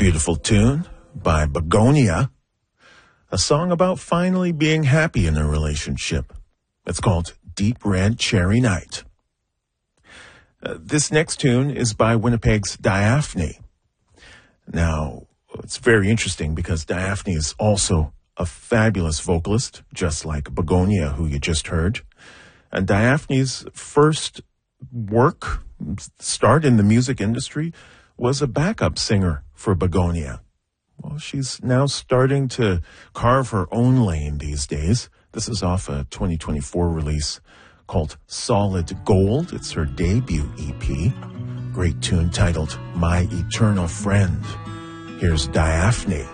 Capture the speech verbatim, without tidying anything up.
beautiful tune by Begonia, a song about finally being happy in a relationship. It's called Deep Red Cherry Night. Uh, this next tune is by Winnipeg's Diaphne. Now, it's very interesting because Diaphne is also a fabulous vocalist, just like Begonia, who you just heard. And Diaphne's first work, start in the music industry, was a backup singer for Begonia. Well, she's now starting to carve her own lane these days. This is off a twenty twenty-four release called Solid Gold. It's her debut E P. Great tune titled My Eternal Friend. Here's Diaphne.